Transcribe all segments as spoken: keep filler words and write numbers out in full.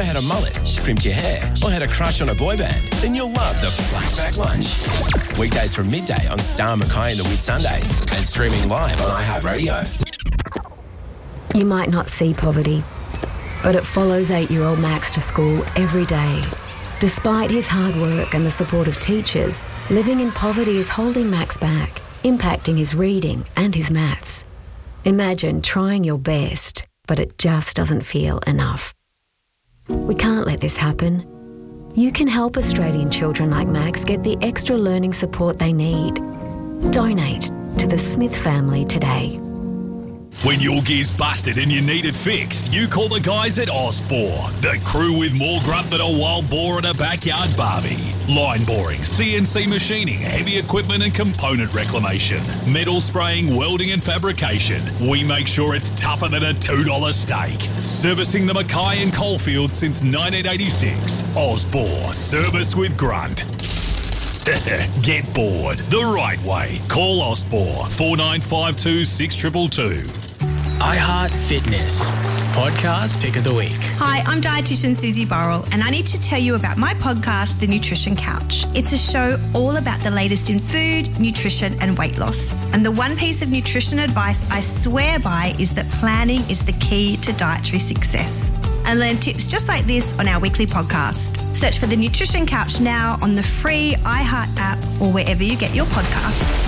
Ever had a mullet, crimped your hair, or had a crush on a boy band? Then you'll love the Flashback Lunch. Weekdays from midday on Star Mackay and the Whitsundays and streaming live on iHeartRadio. You might not see poverty, but it follows eight-year-old Max to school every day. Despite his hard work and the support of teachers, living in poverty is holding Max back, impacting his reading and his maths. Imagine trying your best, but it just doesn't feel enough. We can't let this happen. You can help Australian children like Max get the extra learning support they need. Donate to the Smith family today. When your gear's busted and you need it fixed, you call the guys at Osbor, the crew with more grunt than a wild boar at a backyard barbie. Line boring, C N C machining, heavy equipment and component reclamation, metal spraying, welding and fabrication. We make sure it's tougher than a two dollar steak. Servicing the Mackay and Coalfield since nineteen eighty-six. Osbor, service with grunt. Get bored the right way. Call Osbor four nine five two six two two two. iHeart Fitness podcast pick of the week. Hi, I'm dietitian Susie Burrell, and I need to tell you about my podcast, The Nutrition Couch. It's a show all about the latest in food, nutrition, and weight loss. And the one piece of nutrition advice I swear by is that planning is the key to dietary success. And learn tips just like this on our weekly podcast. Search for The Nutrition Couch now on the free iHeart app or wherever you get your podcasts.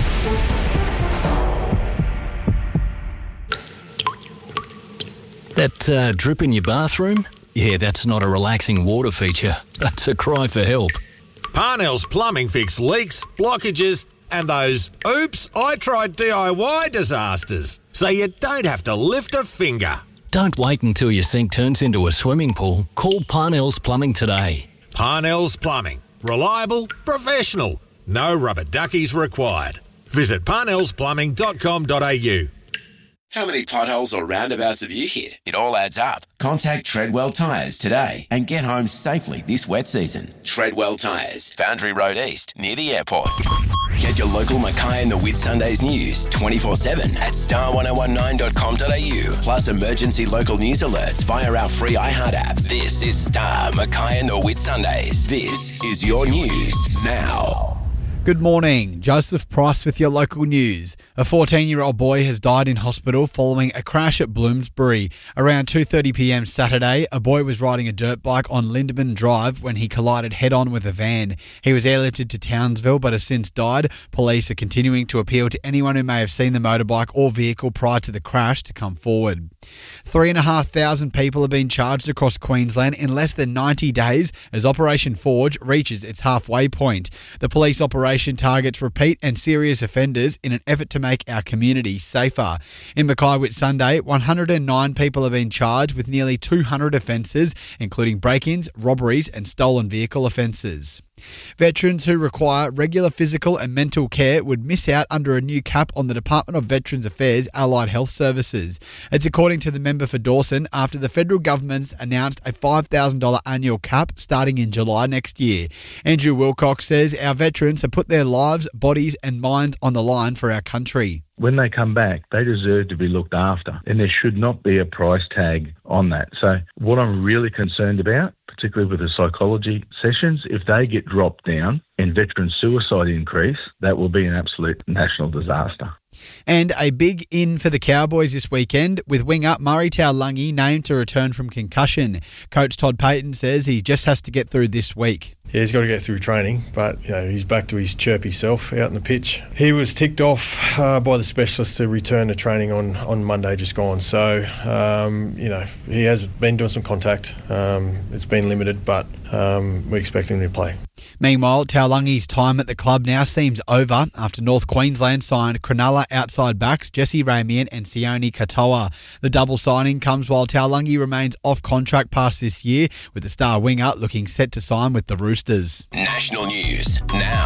That uh, drip in your bathroom? Yeah, that's not a relaxing water feature. That's a cry for help. Parnell's Plumbing fix leaks, blockages and those oops, I tried D I Y disasters. So you don't have to lift a finger. Don't wait until your sink turns into a swimming pool. Call Parnell's Plumbing today. Parnell's Plumbing. Reliable, professional. No rubber duckies required. Visit parnells plumbing dot com dot a u. How many potholes or roundabouts have you hit? It all adds up. Contact Treadwell Tyres today and get home safely this wet season. Treadwell Tyres, Boundary Road East, near the airport. Get your local Mackay and the Whitsundays news twenty-four seven at star ten nineteen dot com dot a u. Plus emergency local news alerts via our free iHeart app. This is Star Mackay and the Whitsundays. This is your news now. Good morning. Joseph Price with your local news. A fourteen-year-old boy has died in hospital following a crash at Bloomsbury. Around two thirty p m Saturday, a boy was riding a dirt bike on Lindeman Drive when he collided head-on with a van. He was airlifted to Townsville but has since died. Police are continuing to appeal to anyone who may have seen the motorbike or vehicle prior to the crash to come forward. Three and a half thousand people have been charged across Queensland in less than ninety days as Operation Forge reaches its halfway point. The police operation targets repeat and serious offenders in an effort to make our community safer. In Mackay Whitsunday, one hundred nine people have been charged with nearly two hundred offences, including break-ins, robberies and stolen vehicle offences. Veterans who require regular physical and mental care would miss out under a new cap on the Department of Veterans Affairs Allied Health Services. It's according to the member for Dawson after the federal government's announced a five thousand dollars annual cap starting in July next year. Andrew Wilcox says our veterans have put their lives, bodies and minds on the line for our country. When they come back, they deserve to be looked after, and there should not be a price tag on that. So what I'm really concerned about, particularly with the psychology sessions, if they get dropped down and veteran suicide increase, that will be an absolute national disaster. And a big in for the Cowboys this weekend, with winger Murray Taulagi named to return from concussion. Coach Todd Payton says he just has to get through this week. Yeah, he's got to get through training, but you know he's back to his chirpy self out on the pitch. He was ticked off uh, by the specialist to return to training on, on Monday just gone. So, um, you know, he has been doing some contact. Um, it's been limited, but um, we expect him to play. Meanwhile, Taulagi's time at the club now seems over after North Queensland signed Cronulla outside backs Jesse Ramian and Sione Katoa. The double signing comes while Taulagi remains off contract past this year, with the star winger looking set to sign with the Roosters. National news now.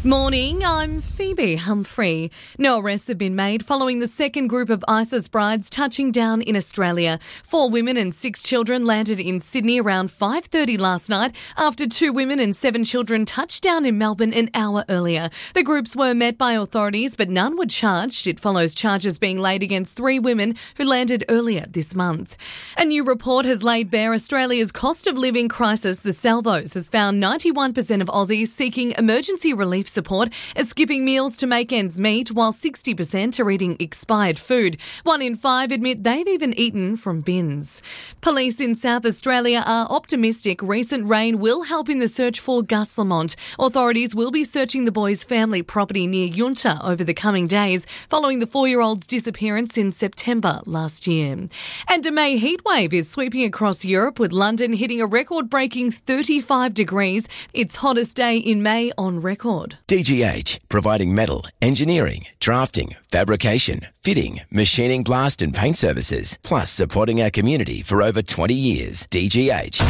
Morning, I'm Phoebe Humphrey. No arrests have been made following the second group of ISIS brides touching down in Australia. Four women and six children landed in Sydney around five thirty last night after two women and seven children touched down in Melbourne an hour earlier. The groups were met by authorities, but none were charged. It follows charges being laid against three women who landed earlier this month. A new report has laid bare Australia's cost of living crisis. The Salvos has found ninety-one percent of Aussies seeking emergency relief support are skipping meals to make ends meet, while sixty percent are eating expired food. One in five admit they've even eaten from bins. Police in South Australia are optimistic recent rain will help in the search for Gus Lamont. Authorities will be searching the boy's family property near Yunta over the coming days, following the four-year-old's disappearance in September last year. And a May heatwave is sweeping across Europe, with London hitting a record-breaking thirty-five degrees. Its hottest day in May on record. D G H, providing metal, engineering, drafting, fabrication, fitting, machining, blast and paint services, plus supporting our community for over twenty years. D G H.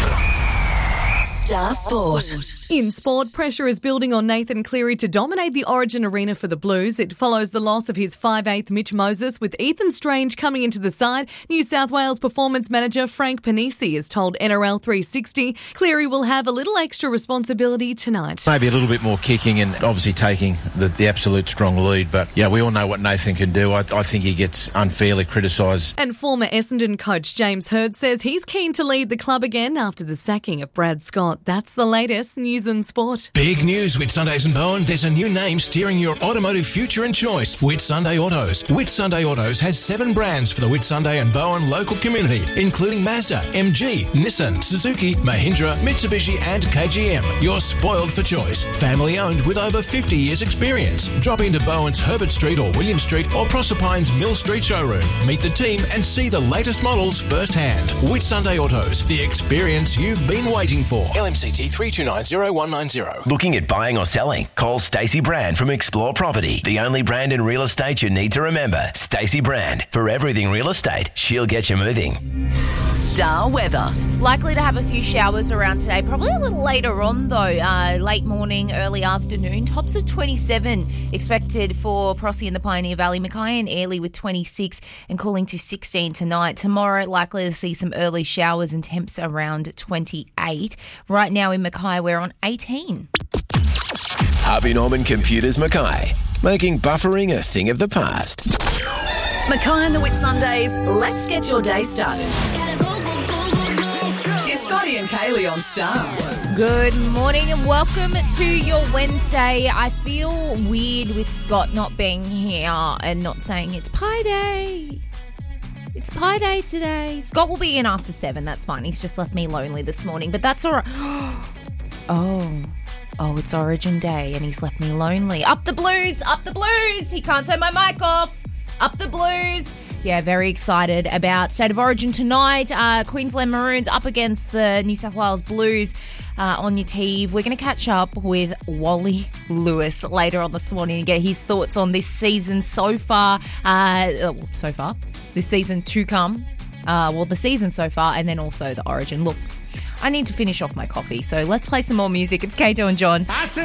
Star Sport. In sport, pressure is building on Nathan Cleary to dominate the Origin arena for the Blues. It follows the loss of his five eighth Mitch Moses, with Ethan Strange coming into the side. New South Wales performance manager Frank Panisi has told N R L three sixty Cleary will have a little extra responsibility tonight. Maybe a little bit more kicking and obviously taking the, the absolute strong lead. But, yeah, we all know what Nathan can do. I, I think he gets unfairly criticised. And former Essendon coach James Hird says he's keen to lead the club again after the sacking of Brad Scott. That's the latest news and sport. Big news, Whitsundays and Bowen. There's a new name steering your automotive future and choice. Whitsunday Autos. Whitsunday Autos has seven brands for the Whitsunday and Bowen local community, including Mazda, M G, Nissan, Suzuki, Mahindra, Mitsubishi and K G M. You're spoiled for choice. Family owned with over fifty years experience. Drop into Bowen's Herbert Street or William Street or Proserpine's Mill Street showroom. Meet the team and see the latest models firsthand. Whitsunday Autos. The experience you've been waiting for. L M C T three two nine zero one nine zero. Looking at buying or selling? Call Stacey Brand from Explore Property. The only brand in real estate you need to remember. Stacey Brand. For everything real estate, she'll get you moving. Star weather. Likely to have a few showers around today. Probably a little later on though. Uh, late morning, early afternoon. Tops of twenty-seven expected for Prossie in the Pioneer Valley. Mackay and Airlie with twenty-six and cooling to sixteen tonight. Tomorrow, likely to see some early showers and temps around twenty-eight. Right now in Mackay, we're on eighteen. Harvey Norman Computers Mackay, making buffering a thing of the past. Mackay and the Whitsundays, let's get your day started. It's Scotty and Kaylee on Star. Good morning and welcome to your Wednesday. I feel weird with Scott not being here and not saying it's Pie Day. It's Pie Day today. Scott will be in after seven. That's fine. He's just left me lonely this morning, but that's all right. Oh, oh, it's Origin Day and he's left me lonely. Up the Blues, up the Blues. He can't turn my mic off. Up the Blues. Yeah, very excited about State of Origin tonight. Uh, Queensland Maroons up against the New South Wales Blues uh, on your T V. We're going to catch up with Wally Lewis later on this morning and get his thoughts on this season so far. Uh, so far. This season to come. Uh, well, the season so far and then also the Origin. Look, I need to finish off my coffee, so let's play some more music. It's Kato and John.